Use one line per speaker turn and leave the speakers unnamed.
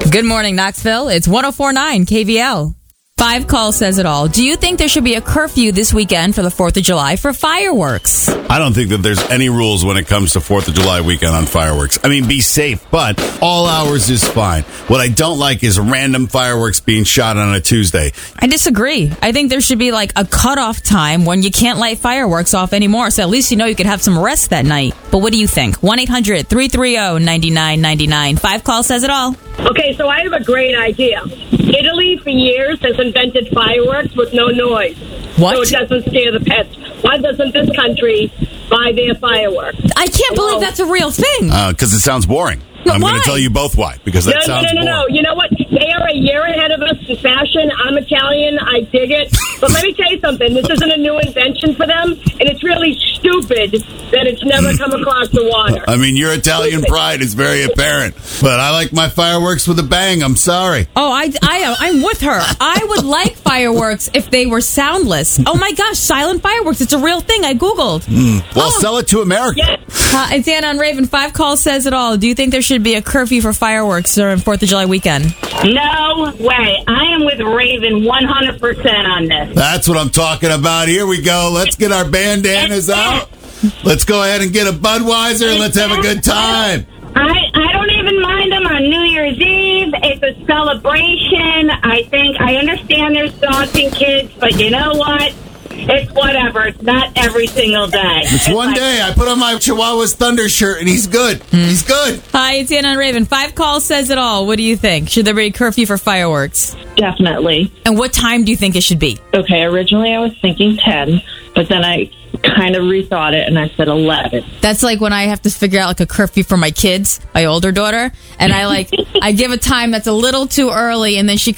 Good morning, Knoxville. It's 104.9 KVL. 5 Call says it all. Do you think there should be a curfew this weekend for the 4th of July for fireworks?
I don't think that there's any rules when it comes to 4th of July weekend on fireworks. I mean, be safe, but all hours is fine. What I don't like is random fireworks being shot on a Tuesday.
I disagree. I think there should be like a cutoff time when you can't light fireworks off anymore, so at least you know you could have some rest that night. But what do you think? 1-800-330-9999. 5 Call says it all.
Okay, so I have a great idea. Italy, for years, has invented fireworks with no noise.
What?
So it doesn't scare the pets. Why doesn't this country buy their fireworks?
I can't believe that's a real thing.
Because it sounds boring. I'm going to tell you both why. Because that sounds boring.
No. You know what? They are a year ahead of us in fashion. I'm Italian. I dig it. But let me tell you something. This isn't a new invention for them, and it's really stupid that it's never come across the water.
I mean, your Italian pride is very apparent. But I like my fireworks with a bang. I'm sorry.
Oh, I'm with her. I would like fireworks if they were soundless. Oh my gosh, silent fireworks. It's a real thing. I Googled.
Well, sell it to America.
Yes.
It's Anna on Raven. 5 Call says it all. Do you think there should be a curfew for fireworks during 4th of July weekend?
No way. I am with Raven 100% on this.
That's what I'm talking about. Here we go. Let's get our bandanas out. Let's go ahead and get a Budweiser and let's have a good time.
I don't even mind them on New Year's Eve. It's a celebration. I understand there's daunting kids, but you know what? It's whatever. It's not every single day.
It's one day. I put on my Chihuahua's Thunder shirt and he's good. He's good.
Hi, it's Anna on Raven. 5 Call says it all. What do you think? Should there be a curfew for fireworks?
Definitely.
And what time do you think it should be?
Okay, originally I was thinking 10, but then I kind of rethought it and I said 11.
That's like when I have to figure out like a curfew for my kids, my older daughter, and I give a time that's a little too early, and then she